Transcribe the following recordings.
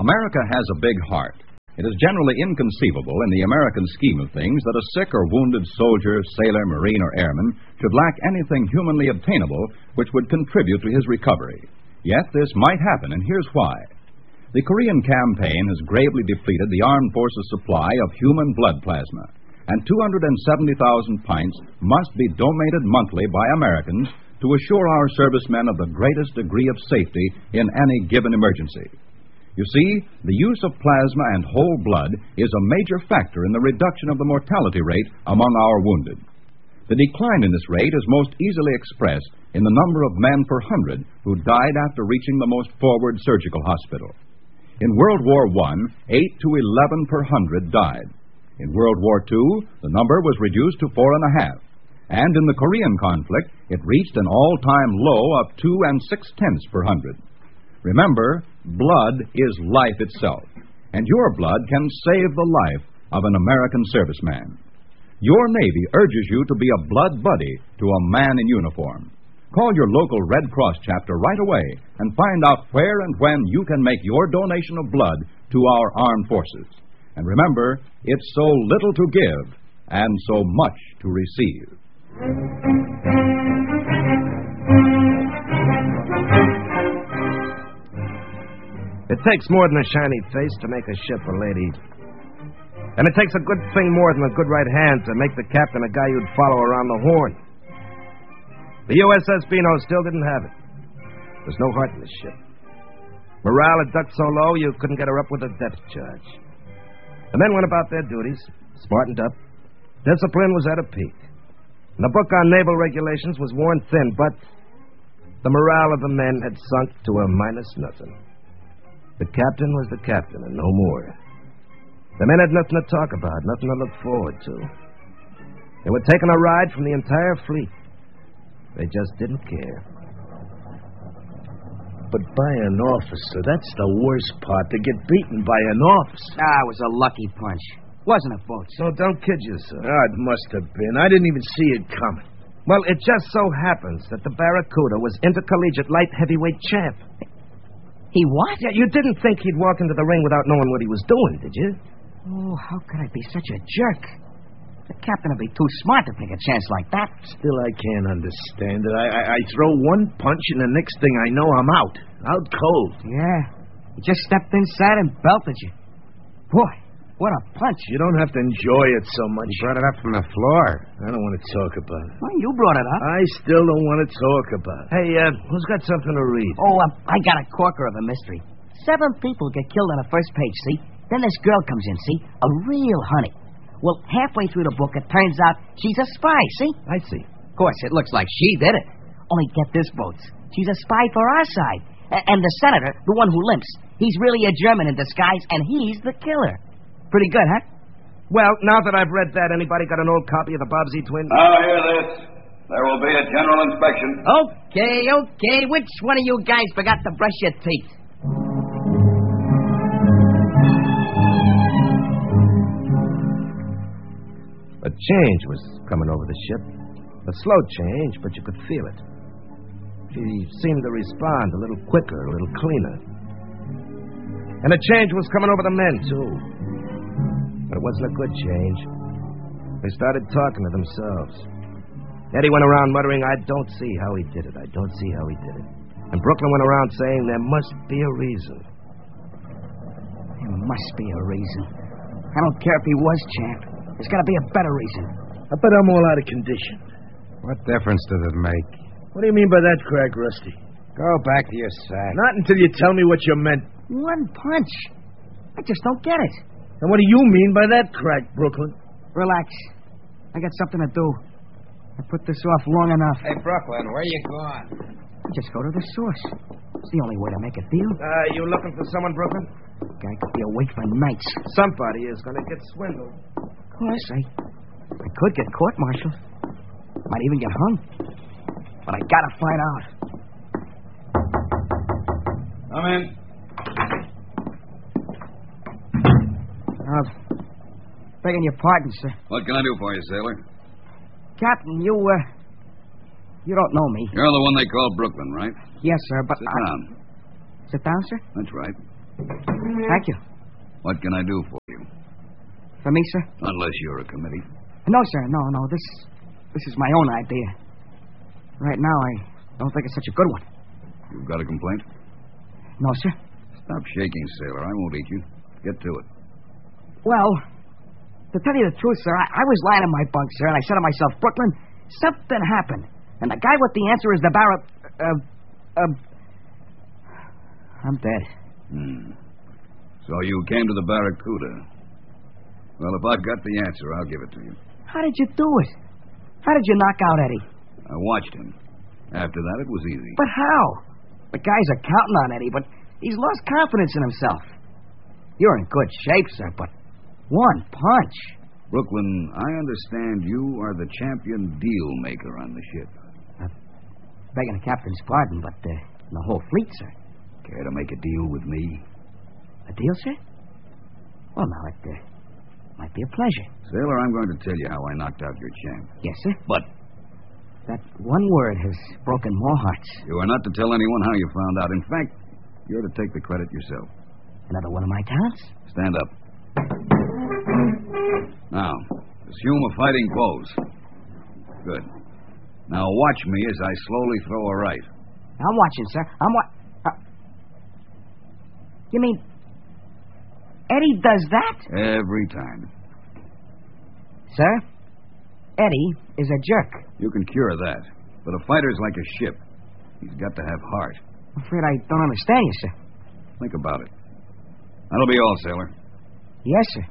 America has a big heart. It is generally inconceivable in the American scheme of things that a sick or wounded soldier, sailor, marine, or airman should lack anything humanly obtainable which would contribute to his recovery. Yet this might happen, and here's why. The Korean campaign has gravely depleted the armed forces' supply of human blood plasma, and 270,000 pints must be donated monthly by Americans to assure our servicemen of the greatest degree of safety in any given emergency. You see, the use of plasma and whole blood is a major factor in the reduction of the mortality rate among our wounded. The decline in this rate is most easily expressed in the number of men per 100 who died after reaching the most forward surgical hospital. In World War I, 8 to 11 per 100 died. In World War II, the number was reduced to 4.5. And in the Korean conflict, it reached an all-time low of 2 6/10 per 100. Remember, blood is life itself, and your blood can save the life of an American serviceman. Your Navy urges you to be a blood buddy to a man in uniform. Call your local Red Cross chapter right away and find out where and when you can make your donation of blood to our armed forces. And remember, it's so little to give and so much to receive. It takes more than a shiny face to make a ship a lady. And it takes a good thing more than a good right hand to make the captain a guy you'd follow around the horn. The USS Beano still didn't have it. There's no heart in the ship. Morale had ducked so low you couldn't get her up with a depth charge. The men went about their duties, smartened up. Discipline was at a peak. And the book on naval regulations was worn thin, but the morale of the men had sunk to a minus nothing. The captain was the captain and no more. The men had nothing to talk about, nothing to look forward to. They were taking a ride from the entire fleet. They just didn't care. But by an officer, that's the worst part, to get beaten by an officer. It was a lucky punch. Wasn't it, Boats? So don't kid yourself. It must have been. I didn't even see it coming. Well, it just so happens that the Barracuda was intercollegiate light heavyweight champ. He what? Yeah, you didn't think he'd walk into the ring without knowing what he was doing, did you? Oh, how could I be such a jerk? The captain would be too smart to take a chance like that. Still, I can't understand it. I throw one punch, and the next thing I know, I'm out. Out cold. Yeah. He just stepped inside and belted you. Boy, what a punch. You don't have to enjoy it so much. You brought it up from the floor. I don't want to talk about it. Well, you brought it up. I still don't want to talk about it. Hey, who's got something to read? Oh, I got a corker of a mystery. 7 people get killed on the first page, see? Then this girl comes in, see? A real honey. Well, halfway through the book, it turns out she's a spy, see? I see. Of course, it looks like she did it. Only get this, Boats. She's a spy for our side. And the senator, the one who limps, he's really a German in disguise, and he's the killer. Pretty good, huh? Well, now that I've read that, anybody got an old copy of the Bobbsey Twins? Now hear this. There will be a general inspection. Okay. Which one of you guys forgot to brush your teeth? A change was coming over the ship. A slow change, but you could feel it. She seemed to respond a little quicker, a little cleaner. And a change was coming over the men, too. But it wasn't a good change. They started talking to themselves. Eddie went around muttering, I don't see how he did it. I don't see how he did it. And Brooklyn went around saying, there must be a reason. There must be a reason. I don't care if he was champ. There's got to be a better reason. I bet I'm all out of condition. What difference does it make? What do you mean by that, Craig Rusty? Go back to your sack. Not until you tell me what you meant. One punch. I just don't get it. And what do you mean by that, Craig Brooklyn? Relax. I got something to do. I put this off long enough. Hey, Brooklyn, where you going? Just go to the source. It's the only way to make a deal. You looking for someone, Brooklyn? Guy could be awake for nights. Somebody is going to get swindled. Of course, I could get court-martialed. Might even get hung. But I gotta find out. Come in. Begging your pardon, sir. What can I do for you, sailor? Captain, you don't know me. You're the one they call Brooklyn, right? Yes, sir, but Sit down. Sit down, sir? That's right. Thank you. What can I do for you? For me, sir? Unless you're a committee. No, sir. No. This is my own idea. Right now, I don't think it's such a good one. You've got a complaint? No, sir. Stop shaking, sailor. I won't eat you. Get to it. Well, to tell you the truth, sir, I was lying in my bunk, sir, and I said to myself, Brooklyn, something happened. And the guy with the answer is the I'm dead. So you came to the Barracuda. Well, if I've got the answer, I'll give it to you. How did you do it? How did you knock out Eddie? I watched him. After that, it was easy. But how? The guys are counting on Eddie, but he's lost confidence in himself. You're in good shape, sir, but one punch. Brooklyn, I understand you are the champion deal maker on the ship. Begging the captain's pardon, but the whole fleet, sir. Care to make a deal with me? A deal, sir? Well, now, it might be a pleasure. Sailor, I'm going to tell you how I knocked out your champ. Yes, sir. But that one word has broken more hearts. you are not to tell anyone how you found out. In fact, you're to take the credit yourself. Another one of my talents? Stand up. Now, assume a fighting pose. Good. Now watch me as I slowly throw a right. I'm watching, sir. You mean Eddie does that? Every time. Sir, Eddie is a jerk. You can cure that. But a fighter's like a ship. He's got to have heart. I'm afraid I don't understand you, sir. Think about it. That'll be all, sailor. Yes, sir.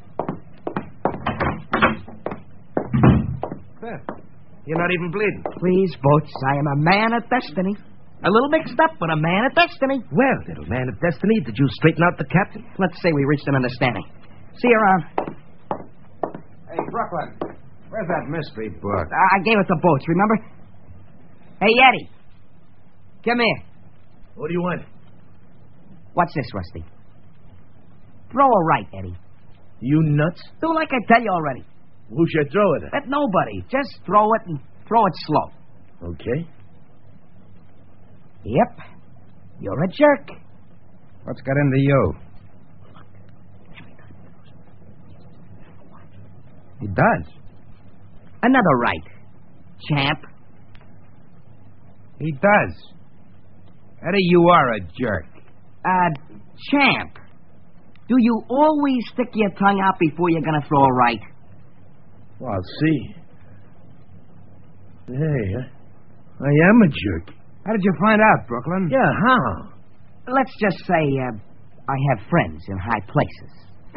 You're not even bleeding. Please, Boats, I am a man of destiny. A little mixed up, but a man of destiny. Well, little man of destiny, did you straighten out the captain? Let's say we reached an understanding. See you around. Hey, Brooklyn, where's that mystery book? I gave it to Boats, remember? Hey, Eddie. Come here. What do you want? What's this, Rusty? Throw a right, Eddie. You nuts? Do like I tell you already. Who should I throw it at? At nobody. Just throw it and throw it slow. Okay. Yep. You're a jerk. What's got into you? He does. Another right. Champ. He does. Eddie, you are a jerk. Champ. Do you always stick your tongue out before you're going to throw a right? Well, I'll see. Hey, I am a jerk. How did you find out, Brooklyn? Yeah, how? Let's just say I have friends in high places.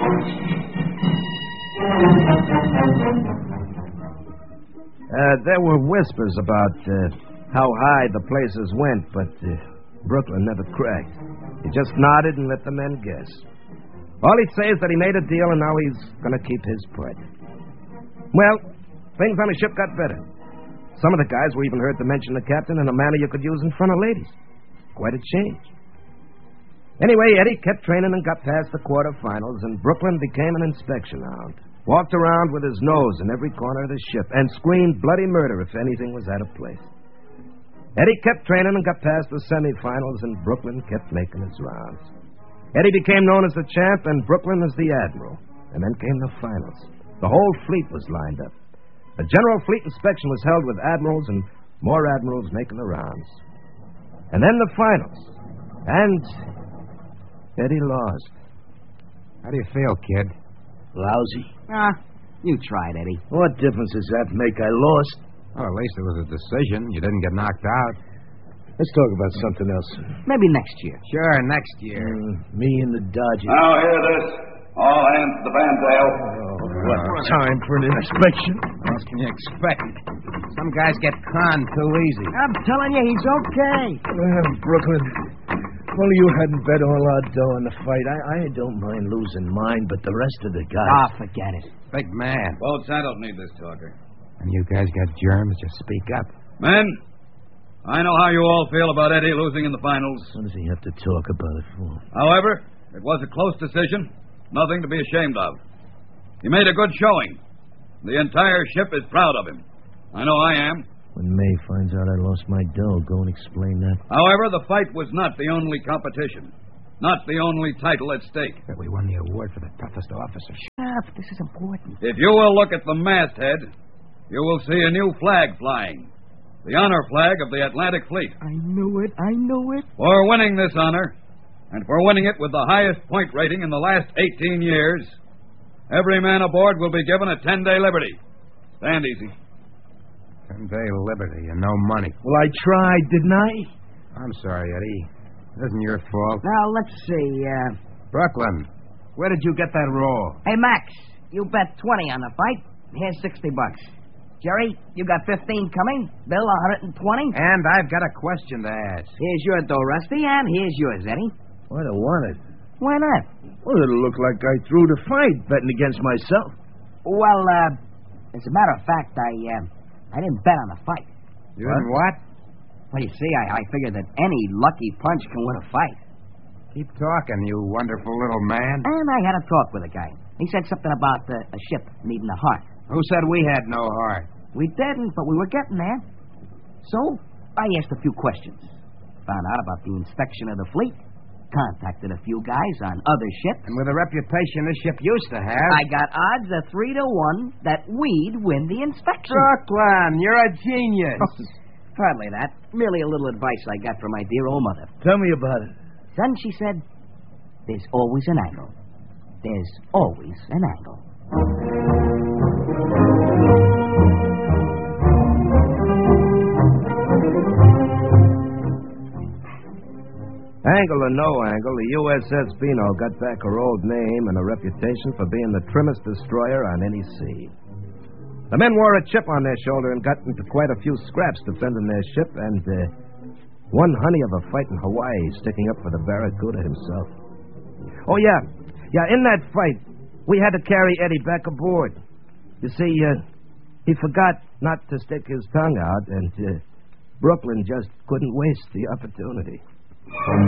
There were whispers about how high the places went, but Brooklyn never cracked. He just nodded and let the men guess. All he'd say is that he made a deal and now he's going to keep his part. Well, things on the ship got better. Some of the guys were even heard to mention the captain in a manner you could use in front of ladies. Quite a change. Anyway, Eddie kept training and got past the quarterfinals, and Brooklyn became an inspection hound. Walked around with his nose in every corner of the ship and screamed bloody murder if anything was out of place. Eddie kept training and got past the semifinals, and Brooklyn kept making his rounds. Eddie became known as the champ, and Brooklyn as the admiral. And then came the finals. The whole fleet was lined up. A general fleet inspection was held with admirals and more admirals making the rounds. And then the finals. And Eddie lost. How do you feel, kid? Lousy. You tried, Eddie. What difference does that make? I lost. Well, at least it was a decision. You didn't get knocked out. Let's talk about something else. Maybe next year. Sure, next year. Me and the Dodgers. Now hear this. All hands to the fantail. What time for an inspection? What else can you expect? Some guys get conned too easy. I'm telling you, he's okay. Well, Brooklyn, only you hadn't bet all our dough on the fight. I don't mind losing mine, but the rest of the guys... Forget it. Big man. Folks, I don't need this talker. And you guys got germs, just speak up. Men, I know how you all feel about Eddie losing in the finals. What does he have to talk about it for? However, it was a close decision. Nothing to be ashamed of. He made a good showing. The entire ship is proud of him. I know I am. When May finds out I lost my dough, go and explain that. However, the fight was not the only competition. not the only title at stake. We won the award for the toughest officer. Sheriff, this is important. If you will look at the masthead, you will see a new flag flying. The honor flag of the Atlantic Fleet. I knew it. For winning this honor, and for winning it with the highest point rating in the last 18 years, every man aboard will be given a 10-day liberty. Stand easy. 10-day liberty and no money. Well, I tried, didn't I? I'm sorry, Eddie. It isn't your fault. Now, let's see. Brooklyn, where did you get that roll? Hey, Max, you bet 20 on the fight. Here's $60. Jerry, you got 15 coming. Bill, 120. And I've got a question to ask. Here's your dough, Rusty, and here's yours, Eddie. I don't want it. Why not? Well, it'll look like I threw the fight betting against myself. Well, as a matter of fact, I didn't bet on the fight. You didn't what? Well, you see, I figured that any lucky punch can win a fight. Keep talking, you wonderful little man. And I had a talk with a guy. He said something about a ship needing a heart. Who said we had no heart? We didn't, but we were getting there. So, I asked a few questions. Found out about the inspection of the fleet. Contacted a few guys on other ships. And with the reputation this ship used to have... I got odds of 3-1 that we'd win the inspection. Brooklyn, you're a genius. Hardly that. Merely a little advice I got from my dear old mother. Tell me about it. Son, she said, there's always an angle. There's always an angle. Angle or no angle, the USS Beano got back her old name and a reputation for being the trimmest destroyer on any sea. The men wore a chip on their shoulder and got into quite a few scraps defending their ship, and one honey of a fight in Hawaii sticking up for the Barracuda himself. Oh, yeah. Yeah, in that fight, we had to carry Eddie back aboard. You see, he forgot not to stick his tongue out, and Brooklyn just couldn't waste the opportunity.